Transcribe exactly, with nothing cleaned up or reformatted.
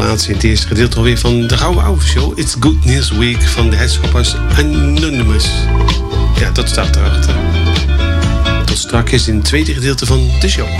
laatste in het eerste gedeelte alweer van de Gouden Oude Show. It's Good News Week van de Headshoppers Anonymous. Ja, dat staat erachter. Tot straks in het tweede gedeelte van de show.